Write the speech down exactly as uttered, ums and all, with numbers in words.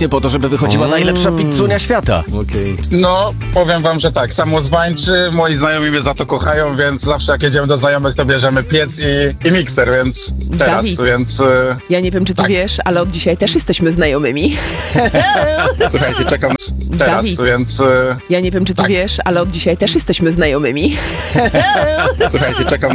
właśnie po to, żeby wychodziła najlepsza pizzunia świata. Okej. No, powiem wam, że tak, samozwańczy, moi znajomi mnie za to kochają, więc zawsze jak jedziemy do znajomych, to bierzemy piec i, i mikser, więc teraz, Dawid. więc e, Ja nie wiem, czy ty Tak. wiesz, ale od dzisiaj też jesteśmy znajomymi. słuchajcie, czekam teraz, Dawid. więc e, Ja nie wiem, czy ty Tak. wiesz, ale od dzisiaj też jesteśmy znajomymi. słuchajcie, czekam